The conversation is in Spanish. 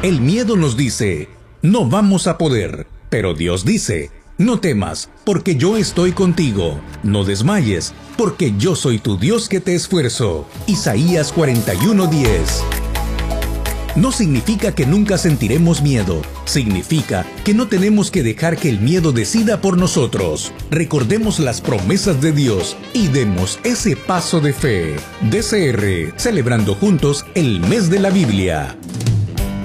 El miedo nos dice, no vamos a poder. Pero Dios dice, no temas, porque yo estoy contigo. No desmayes, porque yo soy tu Dios que te esfuerzo. Isaías 41:10. No significa que nunca sentiremos miedo. Significa que no tenemos que dejar que el miedo decida por nosotros. Recordemos las promesas de Dios y demos ese paso de fe. DCR, celebrando juntos el mes de la Biblia.